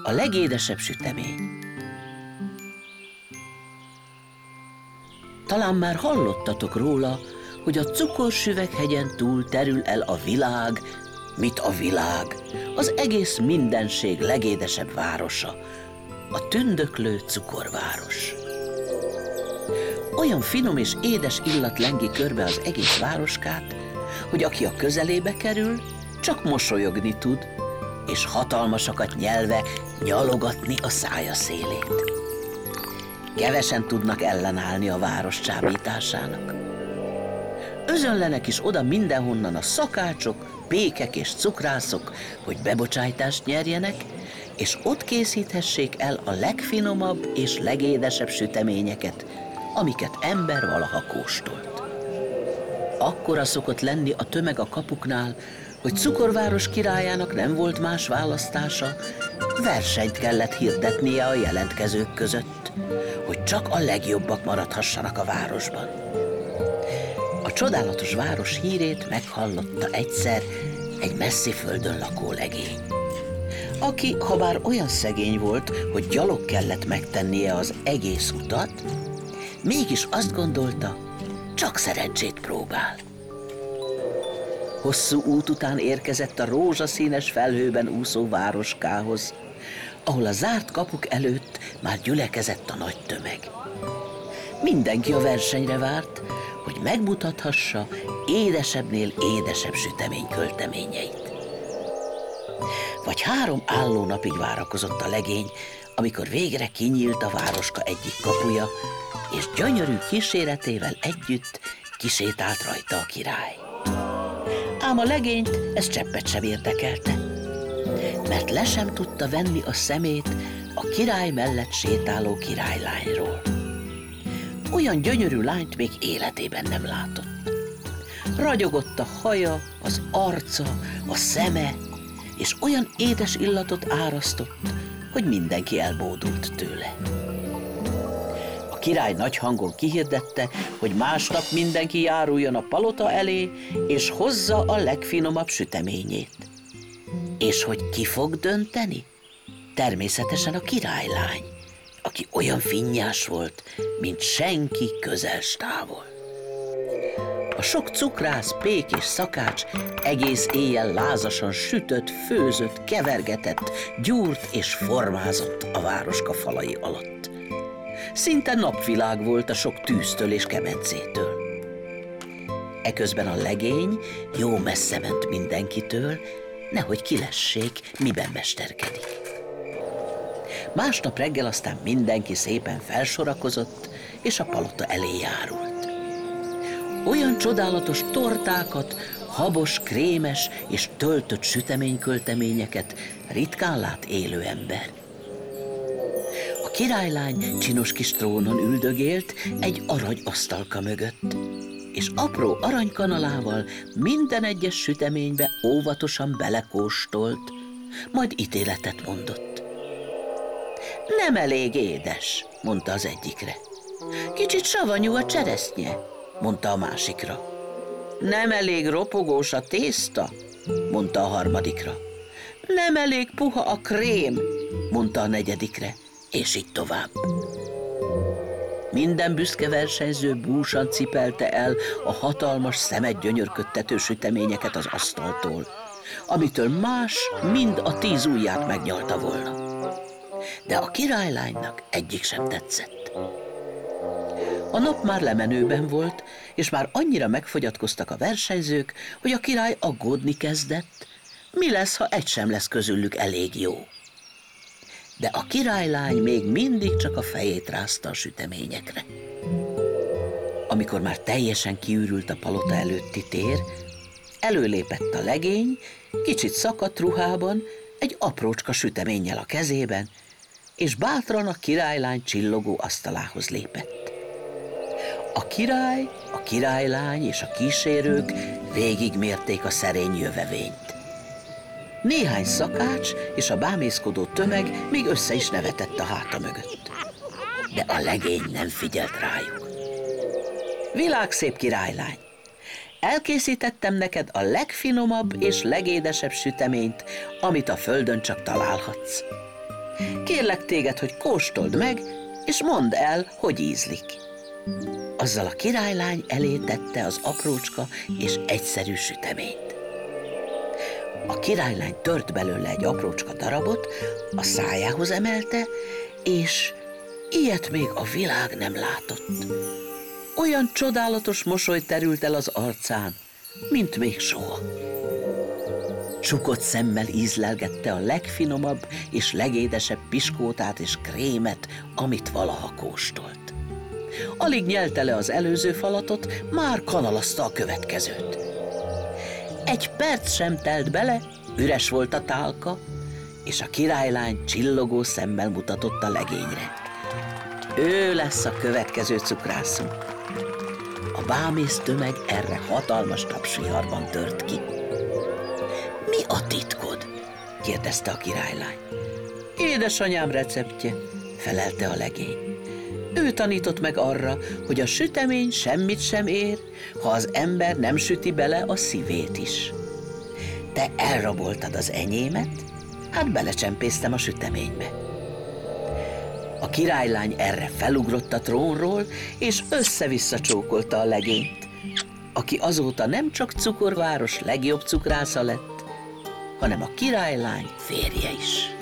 a legédesebb sütemény. Talán már hallottatok róla, hogy a Cukorsüveghegyen túl terül el a világ, mit a világ, az egész mindenség legédesebb városa, a tündöklő cukorváros. Olyan finom és édes illat lengi körbe az egész városkát, hogy aki a közelébe kerül, csak mosolyogni tud, és hatalmasakat nyelve nyalogatni a szája szélét. Kevesen tudnak ellenállni a város csábításának. Özönlenek is oda mindenhonnan a szakácsok, pékek és cukrászok, hogy bebocsájtást nyerjenek, és ott készíthessék el a legfinomabb és legédesebb süteményeket, amiket ember valaha kóstolt. Akkora szokott lenni a tömeg a kapuknál, hogy Cukorváros királyának nem volt más választása, versenyt kellett hirdetnie a jelentkezők között, hogy csak a legjobbak maradhassanak a városban. A csodálatos város hírét meghallotta egyszer egy messzi földön lakó legény, aki, habár olyan szegény volt, hogy gyalog kellett megtennie az egész utat, mégis azt gondolta, csak szerencsét próbál. Hosszú út után érkezett a rózsaszínes felhőben úszó városkához, ahol a zárt kapuk előtt már gyülekezett a nagy tömeg. Mindenki a versenyre várt, hogy megmutathassa édesebbnél édesebb sütemény költeményeit. Vagy 3 állónapig várakozott a legény, amikor végre kinyílt a városka egyik kapuja, és gyönyörű kíséretével együtt kisétált rajta a király. Ám a legényt ez cseppet sem érdekelte, mert le sem tudta venni a szemét a király mellett sétáló királylányról. Olyan gyönyörű lányt még életében nem látott. Ragyogott a haja, az arca, a szeme, és olyan édes illatot árasztott, hogy mindenki elbódult tőle. A király nagy hangon kihirdette, hogy másnap mindenki járuljon a palota elé, és hozza a legfinomabb süteményét. És hogy ki fog dönteni? Természetesen a királylány, aki olyan finnyás volt, mint senki közel s távol. A sok cukrász, pék és szakács egész éjjel lázasan sütött, főzött, kevergetett, gyúrt és formázott a városka falai alatt. Szinte napvilág volt a sok tűztől és kemencétől. Eközben a legény jó messze ment mindenkitől, nehogy kilessék, miben mesterkedik. Másnap reggel aztán mindenki szépen felsorakozott, és a palota elé járult. Olyan csodálatos tortákat, habos, krémes és töltött süteménykölteményeket ritkán lát élő ember. A királylány csinos kis trónon üldögélt egy aranyasztalka mögött, és apró aranykanalával minden egyes süteménybe óvatosan belekóstolt, majd ítéletet mondott. Nem elég édes, mondta az egyikre. Kicsit savanyú a cseresznye, mondta a másikra. Nem elég ropogós a tészta, mondta a harmadikra. Nem elég puha a krém, mondta a negyedikre, és így tovább. Minden büszke versenyző búsan cipelte el a hatalmas szemet gyönyörködtető süteményeket az asztaltól, amitől más mind a 10 ujját megnyalta volna. De a királylánynak egyik sem tetszett. A nap már lemenőben volt, és már annyira megfogyatkoztak a versenyzők, hogy a király aggódni kezdett, mi lesz, ha egy sem lesz közülük elég jó. De a királylány még mindig csak a fejét rázta a süteményekre. Amikor már teljesen kiürült a palota előtti tér, előlépett a legény, kicsit szakadt ruhában, egy aprócska süteménnyel a kezében, és bátran a királylány csillogó asztalához lépett. A király, a királylány és a kísérők végigmérték a szerény jövevényt. Néhány szakács és a bámészkodó tömeg még össze is nevetett a háta mögött. De a legény nem figyelt rájuk. Világszép királylány, elkészítettem neked a legfinomabb és legédesebb süteményt, amit a földön csak találhatsz. Kérlek téged, hogy kóstold meg, és mondd el, hogy ízlik. Azzal a királylány elé tette az aprócska és egyszerű süteményt. A királylány tört belőle egy aprócska darabot, a szájához emelte, és ilyet még a világ nem látott. Olyan csodálatos mosoly terült el az arcán, mint még soha. Csukott szemmel ízlelgette a legfinomabb és legédesebb piskótát és krémet, amit valaha kóstolt. Alig nyelte le az előző falatot, már kanalazta a következőt. Egy perc sem telt bele, üres volt a tálka, és a királylány csillogó szemmel mutatott a legényre. Ő lesz a következő cukrászunk. A bámész tömeg erre hatalmas tapsviharban tört ki. Mi a titkod? kérdezte a királylány. Édesanyám receptje, felelte a legény. Ő tanított meg arra, hogy a sütemény semmit sem ér, ha az ember nem süti bele a szívét is. Te elraboltad az enyémet, hát belecsempésztem a süteménybe. A királylány erre felugrott a trónról, és össze-vissza csókolta a legényt, aki azóta nem csak Cukorváros legjobb cukrásza lett, hanem a királylány férje is.